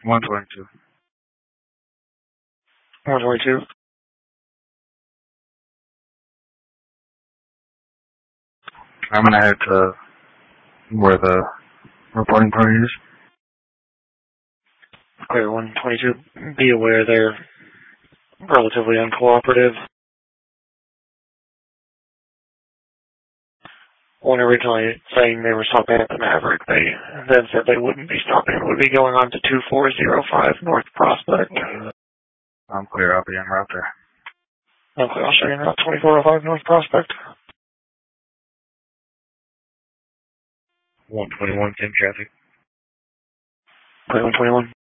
122. 122. I'm gonna head to where the reporting party is. Clear 122. Be aware they're relatively uncooperative. When originally saying they were stopping at the Maverick, they then said they wouldn't be stopping. It would be going on to 2405 North Prospect. I'm clear. I'll be en route there. Okay, I'll show you route 2405 North Prospect. 121, 10 traffic. Clear 121.